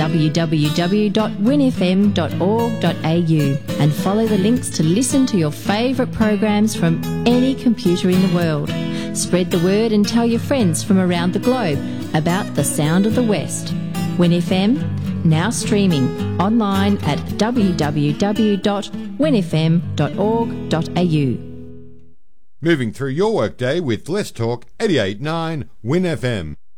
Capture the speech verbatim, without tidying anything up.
w w w dot win f m dot org dot a u and follow the links to listen to your favourite programs from any computer in the world. Spread the word and tell your friends from around the globe about the sound of the West. Win F M, now streaming online at w w w dot win f m dot org dot a u. Moving through your workday with Let's Talk eighty-eight point nine Win F M.